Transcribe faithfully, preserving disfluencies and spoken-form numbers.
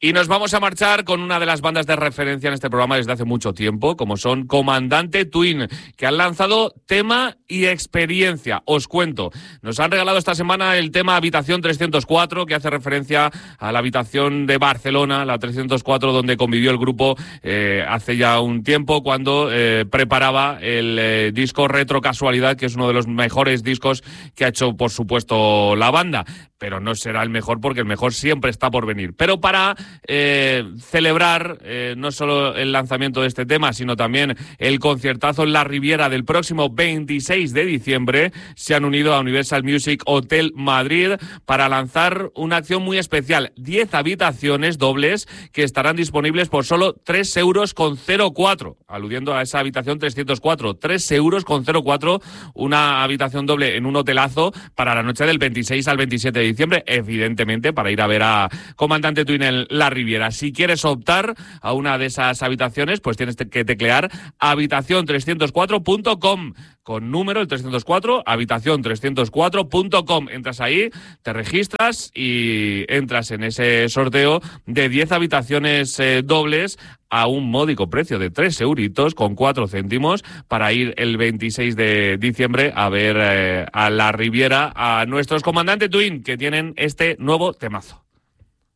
Y nos vamos a marchar con una de las bandas de referencia en este programa desde hace mucho tiempo, como son Comandante Twin, que han lanzado tema y experiencia. Os cuento, nos han regalado esta semana el tema Habitación trescientos cuatro, que hace referencia a la habitación de Barcelona, la trescientos cuatro, donde convivió el grupo eh, hace ya un tiempo, cuando eh, preparaba el eh, disco Retro Casualidad, que es uno de los mejores discos que ha hecho, por supuesto, la banda. Pero no será el mejor, porque el mejor siempre está por venir. Pero para eh, celebrar eh, no solo el lanzamiento de este tema, sino también el conciertazo en la Riviera del próximo veintiséis de diciembre, se han unido a Universal Music Hotel Madrid para lanzar una acción muy especial. diez habitaciones dobles que estarán disponibles por solo tres euros con cero cuatro, aludiendo a esa habitación trescientos cuatro. tres euros con cero cuatro, una habitación doble en un hotelazo para la noche del veintiséis al veintisiete de diciembre, evidentemente para ir a ver a Comandante Twin en la Riviera. Si quieres optar a una de esas habitaciones, pues tienes que teclear habitación trescientos cuatro punto com, con número el trescientos cuatro, habitación trescientos cuatro punto com. Entras ahí, te registras y entras en ese sorteo de diez habitaciones eh, dobles a un módico precio de tres euritos con cuatro céntimos para ir el veintiséis de diciembre a ver eh, a la Riviera a nuestros Comandante Twin, que tienen este nuevo temazo.